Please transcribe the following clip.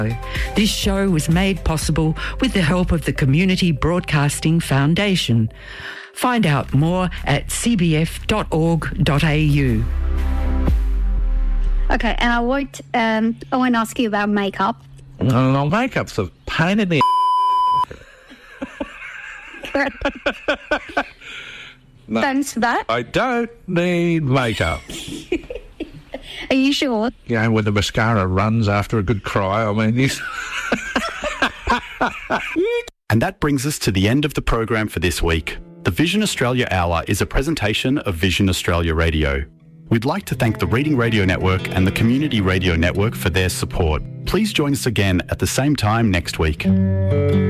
This show was made possible with the help of the Community Broadcasting Foundation. Find out more at cbf.org.au. Okay, and I won't ask you about makeup. No, makeup's a pain in the No, Thanks for that. I don't need makeup. Are you sure? You know, when the mascara runs after a good cry, I mean... And that brings us to the end of the program for this week. The Vision Australia Hour is a presentation of Vision Australia Radio. We'd like to thank the Reading Radio Network and the Community Radio Network for their support. Please join us again at the same time next week.